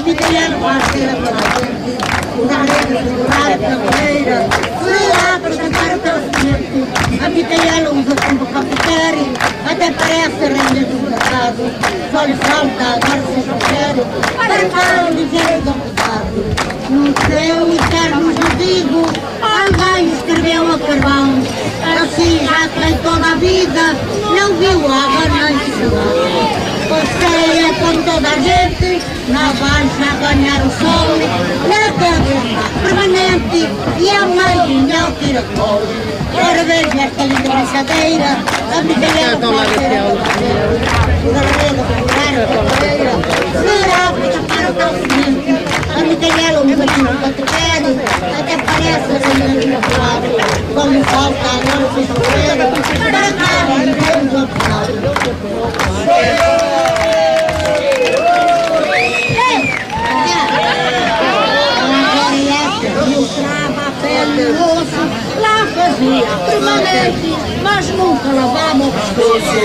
italiano vai ser a gente, usar regras de horário, carreira, fui lá apresentar o teu a italiano usa como capitari, até parece a rainha do mercado, só lhe falta agora se sincero, para cá ligeiro do passado. No seu eterno judigo, alguém escreveu a carvão, assim já tem toda a vida, não viu água nem chegou. Você é como toda a gente, não vai já ganhar o sol, na cabeça permanente e a mãe não tira cor. Ora veja esta linda brincadeira, a brincadeira pode ser o garreiro a cadeira, será para o calçamento, a brincadeira usa aqui no catequero, até parece a rainha do lado, como falta agora se chover, para cá vivemos ao final. Mostrava a pele do osso, lá fazia permanente, mas nunca lavava o pescoço.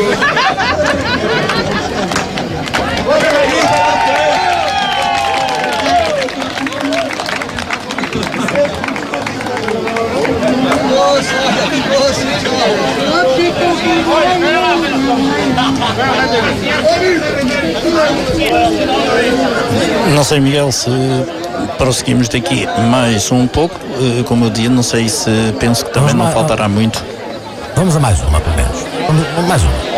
Não sei, Miguel, se prosseguimos daqui mais um pouco, como eu disse, não sei se penso que também não faltará muito. Vamos a mais uma, pelo menos. Mais uma.